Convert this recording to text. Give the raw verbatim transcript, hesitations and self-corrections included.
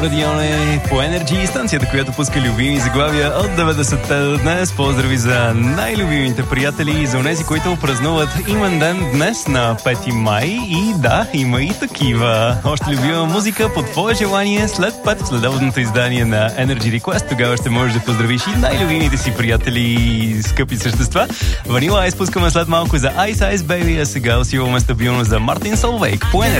Радионе по Energy, станцията, която пуска любими заглавия от деветдесетте днес. Поздрави за най-любимите приятели и за онези, които празнуват имен ден днес на пети май. И да, има и такива. Още любима музика по твое желание след пет, следобедното издание на Energy Request. Тогава ще можеш да поздравиш и най-любимите си приятели и скъпи същества. Vanilla Ice пускаме след малко за Ice Ice Baby, а сега усилваме стабилно за Мартин Солвейк по Energy.